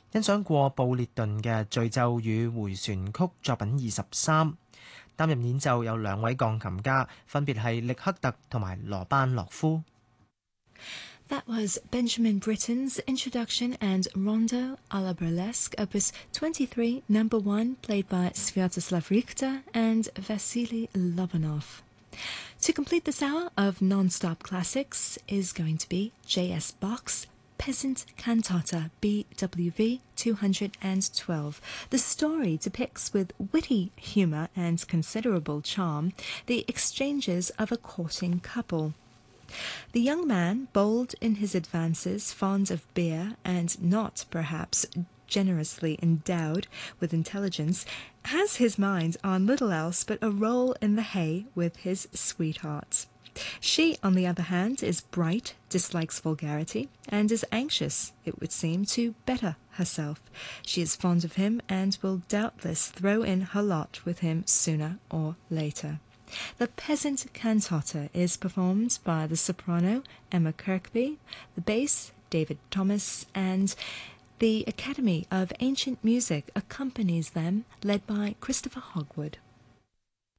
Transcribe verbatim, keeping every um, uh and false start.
欣賞過布列頓嘅序奏與迴旋曲作品二十三，擔任演奏有兩位鋼琴家，分別係力克特同埋羅班諾夫。 That was Benjamin Britten's Introduction and Rondo à la Burlesque, Opus twenty-three, Number one, played by Sviatoslav Richter and Vasily Lobanov. To complete this hour of non-stop classics is going to be J S Bach's Peasant Cantata, B W V two hundred twelve. The story depicts with witty humour and considerable charm the exchanges of a courting couple. The young man, bold in his advances, fond of beer, and not, perhaps, generously endowed with intelligence, has his mind on little else but a roll in the hay with his sweetheart. She, on the other hand, is bright, dislikes vulgarity, and is anxious, it would seem, to better herself. She is fond of him and will doubtless throw in her lot with him sooner or later. The Peasant Cantata is performed by the soprano Emma Kirkby, the bass David Thomas, and the Academy of Ancient Music accompanies them, led by Christopher Hogwood.